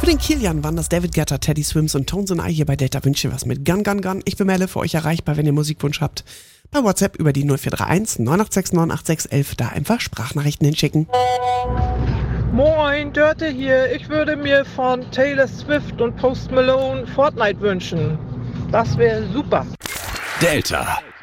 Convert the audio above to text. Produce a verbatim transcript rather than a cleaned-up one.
Für den Kilian waren das David Guetta, Teddy Swims und Tones and I hier bei Delta Wünsche was mit Gun Gun Gun. Ich bin Melle, für euch erreichbar, wenn ihr Musikwunsch habt. Bei WhatsApp über die null vier drei eins neun acht sechs neun acht sechs eins eins, da einfach Sprachnachrichten hinschicken. Moin, Dörte hier. Ich würde mir von Taylor Swift und Post Malone Fortnite wünschen. Das wäre super. Delta.